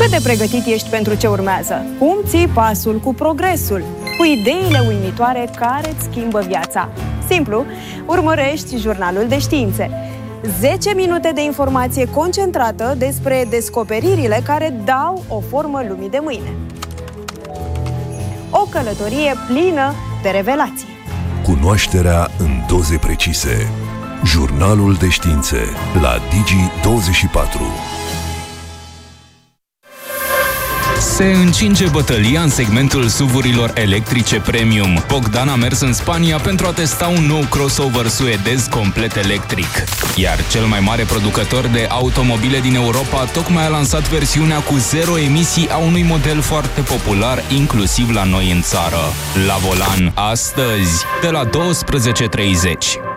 Cât de pregătit ești pentru ce urmează? Cum ții pasul cu progresul? Cu ideile uimitoare care îți schimbă viața? Simplu, urmărești Jurnalul de Științe. 10 minute de informație concentrată despre descoperirile care dau o formă lumii de mâine. O călătorie plină de revelații. Cunoașterea în doze precise. Jurnalul de Științe la Digi24. Se încinge bătălia în segmentul SUV-urilor electrice premium. Bogdan a mers în Spania pentru a testa un nou crossover suedez complet electric. Iar cel mai mare producător de automobile din Europa tocmai a lansat versiunea cu zero emisii a unui model foarte popular, inclusiv la noi în țară. La volan, astăzi, de la 12:30.